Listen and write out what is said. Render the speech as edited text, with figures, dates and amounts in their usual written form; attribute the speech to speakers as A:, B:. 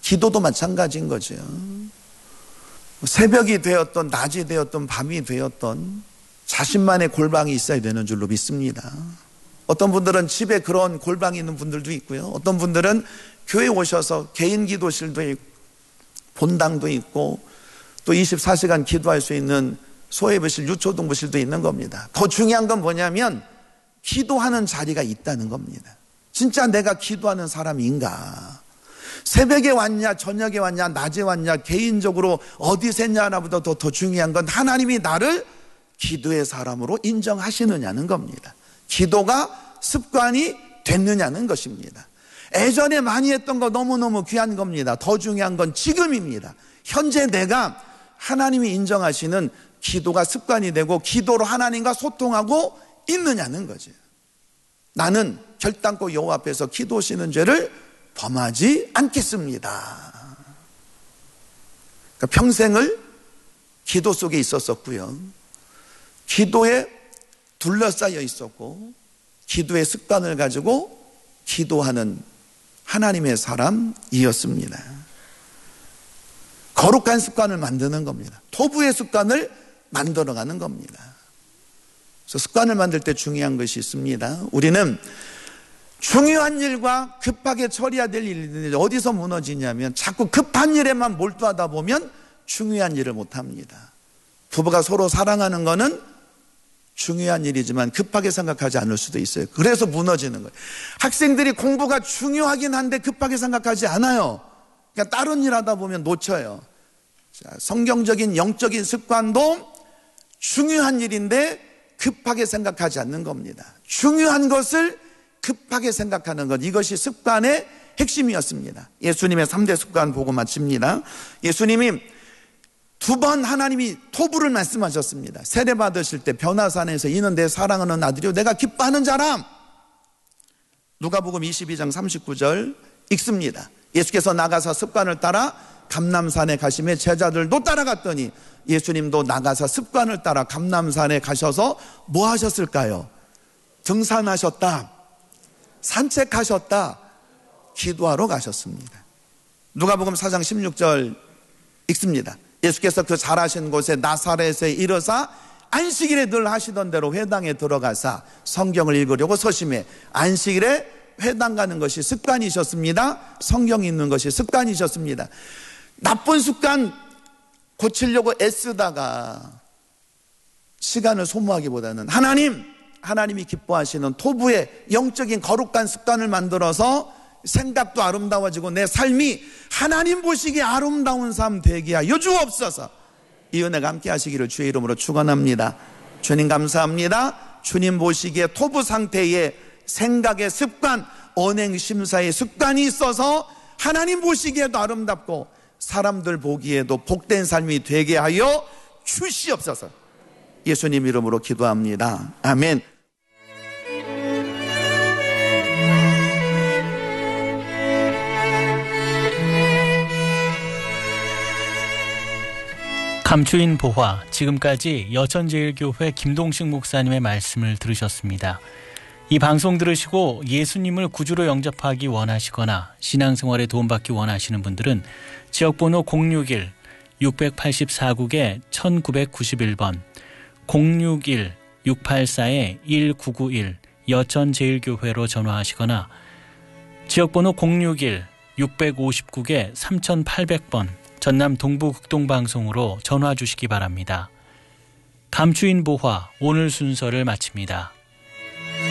A: 기도도 마찬가지인 거죠. 새벽이 되었던 낮이 되었던 밤이 되었던 자신만의 골방이 있어야 되는 줄로 믿습니다. 어떤 분들은 집에 그런 골방이 있는 분들도 있고요. 어떤 분들은 교회 오셔서 개인 기도실도 있고 본당도 있고 또 24시간 기도할 수 있는 소예배실, 유초동부실도 있는 겁니다. 더 중요한 건 뭐냐면 기도하는 자리가 있다는 겁니다. 진짜 내가 기도하는 사람인가? 새벽에 왔냐, 저녁에 왔냐, 낮에 왔냐, 개인적으로 어디서 했냐보다 더 중요한 건 하나님이 나를 기도의 사람으로 인정하시느냐는 겁니다. 기도가 습관이 됐느냐는 것입니다. 예전에 많이 했던 거 너무너무 귀한 겁니다. 더 중요한 건 지금입니다. 현재 내가 하나님이 인정하시는 기도가 습관이 되고 기도로 하나님과 소통하고 있느냐는 거죠. 나는 결단코 여호와 앞에서 기도하시는 죄를 범하지 않겠습니다. 그러니까 평생을 기도 속에 있었었고요. 기도에 둘러싸여 있었고 기도의 습관을 가지고 기도하는 하나님의 사람이었습니다. 거룩한 습관을 만드는 겁니다. 토부의 습관을 만들어가는 겁니다. 그래서 습관을 만들 때 중요한 것이 있습니다. 우리는 중요한 일과 급하게 처리해야 될 일인데 어디서 무너지냐면 자꾸 급한 일에만 몰두하다 보면 중요한 일을 못합니다. 부부가 서로 사랑하는 거는 중요한 일이지만 급하게 생각하지 않을 수도 있어요. 그래서 무너지는 거예요. 학생들이 공부가 중요하긴 한데 급하게 생각하지 않아요. 그러니까 다른 일 하다 보면 놓쳐요. 자, 성경적인 영적인 습관도 중요한 일인데 급하게 생각하지 않는 겁니다. 중요한 것을 급하게 생각하는 것, 이것이 습관의 핵심이었습니다. 예수님의 3대 습관 보고 마칩니다. 예수님이 2번 하나님이 토부를 말씀하셨습니다. 세례 받으실 때 변화산에서 이는 내 사랑하는 아들이요 내가 기뻐하는 자람. 누가복음 22장 39절 읽습니다. 예수께서 나가서 습관을 따라 감람산에 가시며 제자들도 따라갔더니 예수님도 나가서 습관을 따라 감람산에 가셔서 뭐 하셨을까요? 등산하셨다, 산책하셨다, 기도하러 가셨습니다. 누가복음 4장 16절 읽습니다. 예수께서 그 잘하신 곳에 나사렛에 이르사 안식일에 늘 하시던 대로 회당에 들어가사 성경을 읽으려고 서심해. 안식일에 회당 가는 것이 습관이셨습니다. 성경 읽는 것이 습관이셨습니다. 나쁜 습관 고치려고 애쓰다가 시간을 소모하기보다는 하나님이 기뻐하시는 토부의 영적인 거룩한 습관을 만들어서 생각도 아름다워지고 내 삶이 하나님 보시기에 아름다운 삶 되게 하여 주옵소서. 이 은혜가 함께 하시기를 주의 이름으로 축원합니다. 주님 감사합니다. 주님 보시기에 토부 상태의 생각의 습관, 언행 심사의 습관이 있어서 하나님 보시기에도 아름답고 사람들 보기에도 복된 삶이 되게 하여 주시옵소서. 예수님 이름으로 기도합니다. 아멘.
B: 감추인 보화, 지금까지 여천제일교회 김동식 목사님의 말씀을 들으셨습니다. 이 방송 들으시고 예수님을 구주로 영접하기 원하시거나 신앙생활에 도움받기 원하시는 분들은 지역번호 061-684국에 1991번 061-684-1991 여천제일교회로 전화하시거나 지역번호 061-659국에 3800번 전남 동부극동방송으로 전화 주시기 바랍니다. 감추인 보화 오늘 순서를 마칩니다.